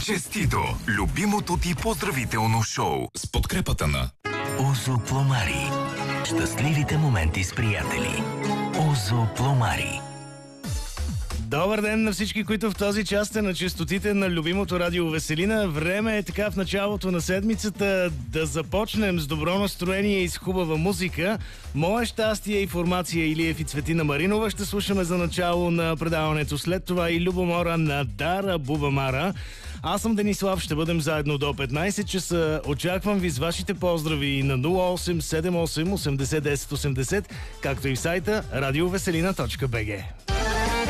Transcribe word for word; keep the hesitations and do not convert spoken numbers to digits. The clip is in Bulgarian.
Честито! Любимото ти поздравително шоу с подкрепата на Озо Пломари. Щастливите моменти с приятели. Озо Пломари. Добър ден на всички, които в този час сте на честотите на любимото радио Веселина. Време е така в началото на седмицата да започнем с добро настроение и с хубава музика. Мое щастие и формация Илиев и Цветина Маринова ще слушаме за начало на предаването. След това и Любомора на Дара Бубамара. Аз съм Денислав, ще бъдем заедно до петнайсет часа. Очаквам ви с вашите поздрави на нула осем седем осем осемдесет десет осемдесет, както и в сайта радиовеселина точка бг.